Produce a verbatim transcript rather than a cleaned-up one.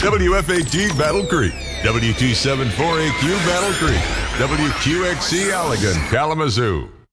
W F A T Battle Creek, W two seven four A Q Battle Creek, W Q X C Allegan, Kalamazoo.